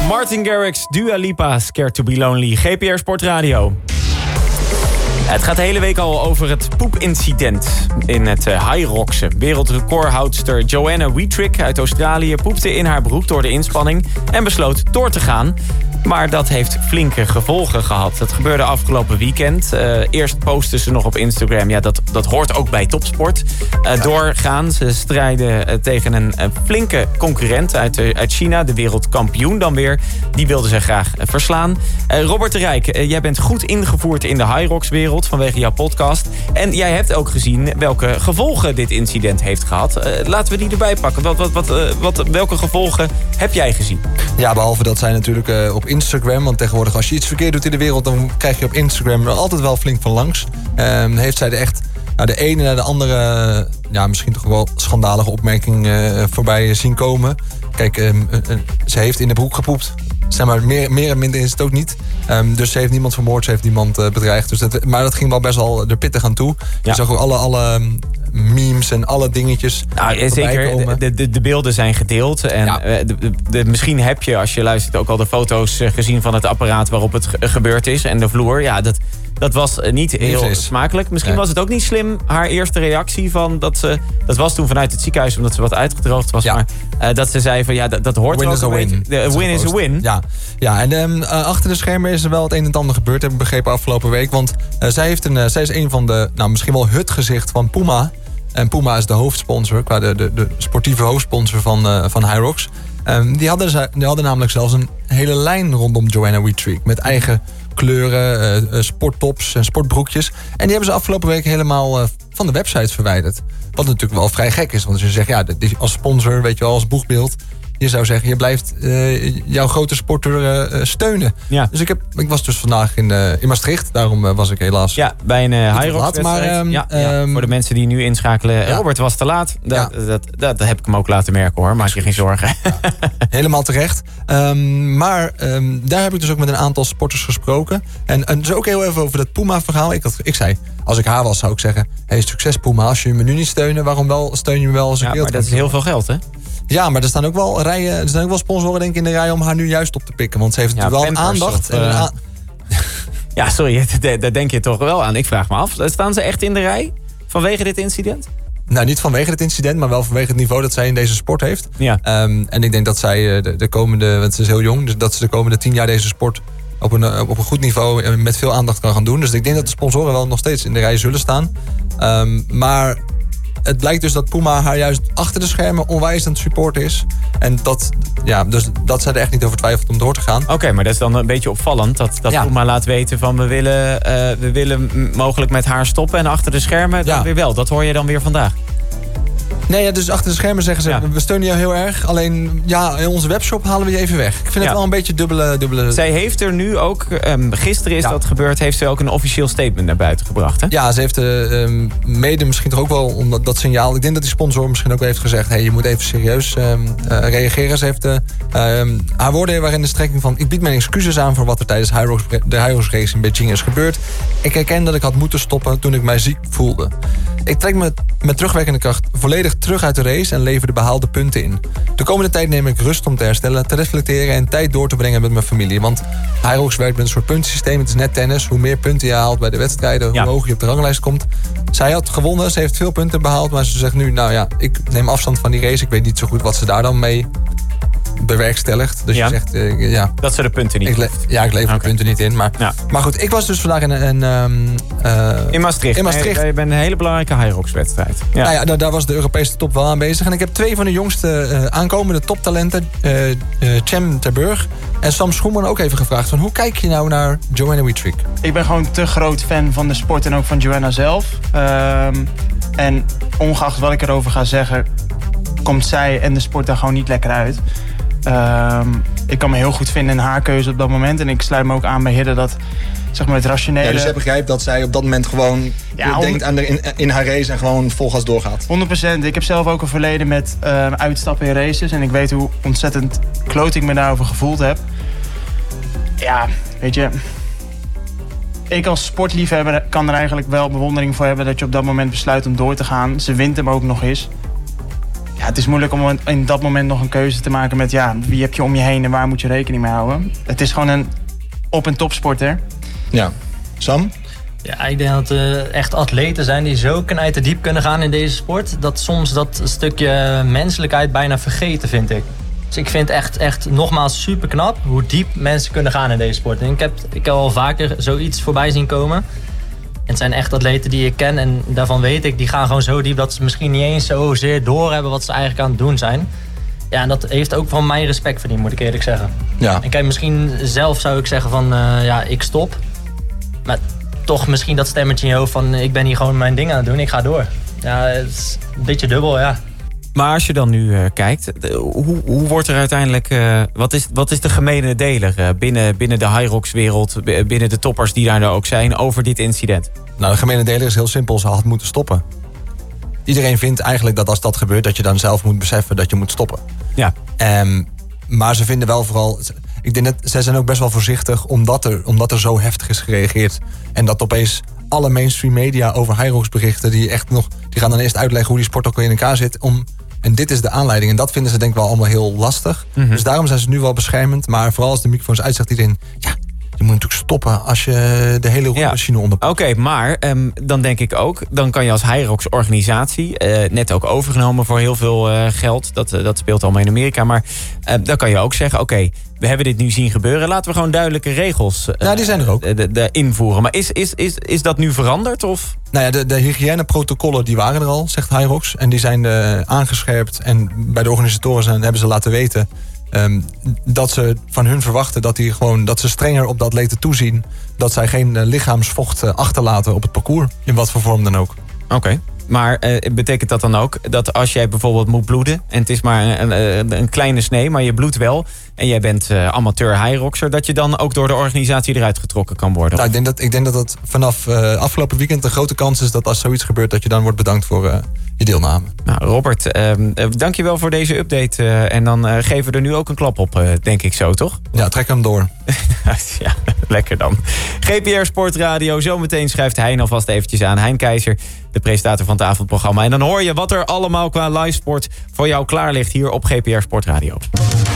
Martin Garrix, Dua Lipa, Scared to be Lonely, GPR Sportradio. Het gaat de hele week al over het poepincident in het Hyroxen. Wereldrecordhoudster Joanna Wietrich uit Australië poepte in haar broek door de inspanning en besloot door te gaan. Maar dat heeft flinke gevolgen gehad. Dat gebeurde afgelopen weekend. Eerst postte ze nog op Instagram. Ja, dat hoort ook bij topsport. Doorgaan. Ze strijden tegen een flinke concurrent uit China. De wereldkampioen dan weer. Die wilde ze graag verslaan. Robert de Rijk, jij bent goed ingevoerd in de Hyrox-wereld vanwege jouw podcast. En jij hebt ook gezien welke gevolgen dit incident heeft gehad. Laten we die erbij pakken. Welke gevolgen heb jij gezien? Ja, behalve dat zij natuurlijk op Instagram, want tegenwoordig als je iets verkeerd doet in de wereld, dan krijg je op Instagram er altijd wel flink van langs. Heeft zij er echt de ene naar de andere, misschien toch wel schandalige opmerking voorbij zien komen. Kijk, ze heeft in de broek gepoept. Zeg maar, meer en minder is het ook niet. Dus ze heeft niemand vermoord, ze heeft niemand bedreigd. Dus maar dat ging wel best wel er pittig aan toe. Je zag ook alle memes en alle dingetjes. Nou, zeker. De beelden zijn gedeeld. En misschien heb je, als je luistert, ook al de foto's gezien van het apparaat waarop het gebeurd is. En de vloer. Ja, dat was niet heel smakelijk. Misschien was het ook niet slim, haar eerste reactie van dat was toen vanuit het ziekenhuis, omdat ze wat uitgedroogd was. Ja. Maar dat ze zei van dat hoort win is a win. Win is a win. Ja, en achter de schermen is er wel het een en ander gebeurd, heb ik begrepen afgelopen week. Want zij is een van de, misschien wel het gezicht van Puma. En Puma is de hoofdsponsor, qua de sportieve hoofdsponsor van Hyrox. Die hadden namelijk zelfs een hele lijn rondom Joanna Wietrich. Met eigen kleuren, sporttops en sportbroekjes. En die hebben ze afgelopen week helemaal van de website verwijderd. Wat natuurlijk wel vrij gek is. Want als je zegt, als sponsor, weet je wel, als boegbeeld. Je zou zeggen, je blijft jouw grote sporter steunen. Ja. Dus ik was dus vandaag in Maastricht. Daarom was ik helaas... Ja, bij een Hyrox-wedstrijd. Voor de mensen die nu inschakelen. Ja. Robert was te laat. Dat heb ik hem ook laten merken, hoor. Maak je geen zorgen. Ja, helemaal terecht. Maar daar heb ik dus ook met een aantal sporters gesproken. En dus ook heel even over dat Puma-verhaal. Ik zei, als ik haar was, zou ik zeggen... Hey, succes Puma, als je me nu niet steunen... waarom steun je me wel als ik maar dat is heel veel geld, hè? Ja, maar er staan ook wel sponsoren denk ik in de rij om haar nu juist op te pikken. Want ze heeft natuurlijk wel aandacht. Ja, sorry, daar denk je toch wel aan. Ik vraag me af, staan ze echt in de rij vanwege dit incident? Nou, niet vanwege het incident, maar wel vanwege het niveau dat zij in deze sport heeft. Ja. En ik denk dat zij de komende, want ze is heel jong... dus dat ze de komende 10 jaar deze sport op een goed niveau met veel aandacht kan gaan doen. Dus ik denk dat de sponsoren wel nog steeds in de rij zullen staan. Maar... Het blijkt dus dat Puma haar juist achter de schermen onwijs aan het supporten is. En dus dat zij er echt niet over twijfelt om door te gaan. Oké, maar dat is dan een beetje opvallend. Dat Puma laat weten van we willen mogelijk met haar stoppen. En achter de schermen dan weer wel. Dat hoor je dan weer vandaag. Nee, dus achter de schermen zeggen ze... we steunen jou heel erg. Alleen, in onze webshop halen we je even weg. Ik vind het wel een beetje dubbele... Zij heeft er nu ook... gisteren is dat gebeurd. Heeft ze ook een officieel statement naar buiten gebracht, hè? Ja, ze heeft mede misschien toch ook wel... om dat signaal... Ik denk dat die sponsor misschien ook heeft gezegd... je moet even serieus reageren. Ze heeft haar woorden waarin de strekking van... ik bied mijn excuses aan voor wat er tijdens de Hyrox race in Beijing is gebeurd. Ik herken dat ik had moeten stoppen toen ik mij ziek voelde. Ik trek me met terugwerkende kracht volledig terug uit de race en lever de behaalde punten in. De komende tijd neem ik rust om te herstellen, te reflecteren en tijd door te brengen met mijn familie. Want Hyrox werkt met een soort puntensysteem. Het is net tennis. Hoe meer punten je haalt bij de wedstrijden, hoe hoger je op de ranglijst komt. Zij had gewonnen, ze heeft veel punten behaald, maar ze zegt nu, ik neem afstand van die race. Ik weet niet zo goed wat ze daar dan mee bewerkstelligt. Dus je zegt, dat ze de punten niet ik lever de punten niet in. Maar goed, ik was dus vandaag in Maastricht. Je bent een hele belangrijke Hyrox-wedstrijd. Ja. Daar was de Europese top wel aanwezig. En ik heb 2 van de jongste aankomende toptalenten, Cem Terburg en Sam Schoeman, ook even gevraagd van hoe kijk je nou naar Joanna Wietrich? Ik ben gewoon te groot fan van de sport en ook van Joanna zelf. En ongeacht wat ik erover ga zeggen, komt zij en de sport daar gewoon niet lekker uit. Ik kan me heel goed vinden in haar keuze op dat moment. En ik sluit me ook aan bij Hidde dat, zeg maar, het rationele... Ja, dus jij begrijpt dat zij op dat moment gewoon denkt aan in haar race en gewoon vol gas doorgaat. 100%. Ik heb zelf ook een verleden met uitstappen in races. En ik weet hoe ontzettend kloot ik me daarover gevoeld heb. Ja, weet je... Ik als sportliefhebber kan er eigenlijk wel bewondering voor hebben dat je op dat moment besluit om door te gaan. Ze wint hem ook nog eens. Ja, het is moeilijk om in dat moment nog een keuze te maken met wie heb je om je heen en waar moet je rekening mee houden. Het is gewoon een op- en topsporter. Ja. Sam? Ja, ik denk dat er echt atleten zijn die zo knijterdiep kunnen gaan in deze sport. Dat soms dat stukje menselijkheid bijna vergeten, vind ik. Dus ik vind echt nogmaals super knap hoe diep mensen kunnen gaan in deze sport. En ik heb al vaker zoiets voorbij zien komen. En het zijn echt atleten die ik ken en daarvan weet ik, die gaan gewoon zo diep dat ze misschien niet eens zozeer doorhebben wat ze eigenlijk aan het doen zijn. Ja, en dat heeft ook van mij respect verdiend, moet ik eerlijk zeggen. Ja. En kijk, misschien zelf zou ik zeggen van, ik stop. Maar toch misschien dat stemmetje in je hoofd van, ik ben hier gewoon mijn ding aan het doen, ik ga door. Ja, het is een beetje dubbel, ja. Maar als je dan nu kijkt, hoe wordt er uiteindelijk... wat is de gemene deler binnen de Hyrox-wereld, binnen de toppers die daar ook zijn, over dit incident? Nou, de gemene deler is heel simpel. Ze had moeten stoppen. Iedereen vindt eigenlijk dat als dat gebeurt, dat je dan zelf moet beseffen dat je moet stoppen. Ja. Maar ze vinden wel vooral... Ik denk dat zij zijn ook best wel voorzichtig omdat er zo heftig is gereageerd. En dat opeens alle mainstream media over Hyrox berichten, die gaan dan eerst uitleggen hoe die sport ook weer in elkaar zit. En dit is de aanleiding. En dat vinden ze denk ik wel allemaal heel lastig. Mm-hmm. Dus daarom zijn ze nu wel beschermend. Maar vooral als de microfoons uitzegt iedereen, je moet natuurlijk stoppen als je de hele roepmachine onderpakt. Oké, maar dan denk ik ook, dan kan je als Hyrox-organisatie, net ook overgenomen voor heel veel geld, dat speelt allemaal in Amerika, maar dan kan je ook zeggen, oké, we hebben dit nu zien gebeuren, laten we gewoon duidelijke regels die zijn er ook. Invoeren. Maar is dat nu veranderd? Of? Nou ja, de hygiëneprotocollen die waren er al, zegt Hyrox. En die zijn aangescherpt en bij de organisatoren hebben ze laten weten dat ze van hun verwachten dat ze strenger op de atleten toezien. Dat zij geen lichaamsvocht achterlaten op het parcours. In wat voor vorm dan ook. Oké. Maar betekent dat dan ook dat als jij bijvoorbeeld moet bloeden, en het is maar een kleine snee, maar je bloedt wel, en jij bent amateur Hyroxer, dat je dan ook door de organisatie eruit getrokken kan worden? Nou, ik denk dat het vanaf afgelopen weekend een grote kans is dat als zoiets gebeurt, dat je dan wordt bedankt voor je deelname. Nou, Robert, dankjewel voor deze update. En dan geven we er nu ook een klap op, denk ik zo, toch? Ja, trek hem door. Ja, lekker dan. GPR Sportradio, zometeen schrijft Hein alvast eventjes aan. Hein Keizer, de presentator van het avondprogramma. En dan hoor je wat er allemaal qua live sport voor jou klaar ligt hier op GPR Sportradio.